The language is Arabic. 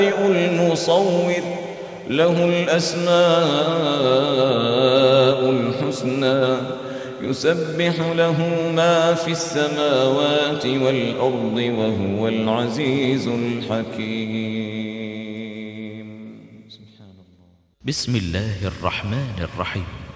المصور له الأسماء الحسنى يسبح له ما في السماوات والأرض وهو العزيز الحكيم. بسم الله الرحمن الرحيم.